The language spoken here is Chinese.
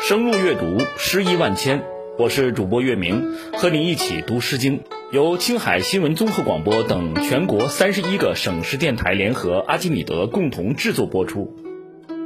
深入阅读，诗意万千。我是主播月明，和你一起读诗经。由青海新闻综合广播等全国31个省市电台联合阿基米德共同制作播出。